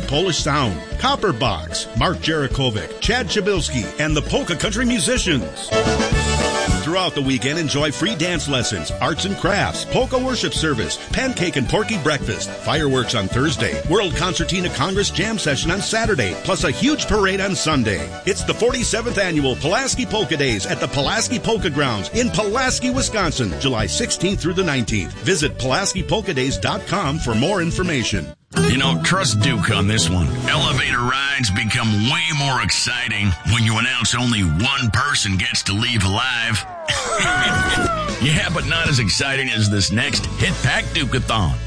Polish Sound, Copper Box, Mark Jarakovic, Chad Chabilski, and the Polka Country Musicians. Throughout the weekend, enjoy free dance lessons, arts and crafts, polka worship service, pancake and porky breakfast, fireworks on Thursday, World Concertina Congress Jam Session on Saturday, plus a huge parade on Sunday. It's the 47th Annual Pulaski Polka Days at the Pulaski Polka Grounds in Pulaski, Wisconsin, July 16th through the 19th. Visit PulaskiPolkaDays.com for more information. You know, trust Duke on this one. Elevator rides become way more exciting when you announce only one person gets to leave alive. Yeah, but not as exciting as this next Hit Pack Duke-a-thon.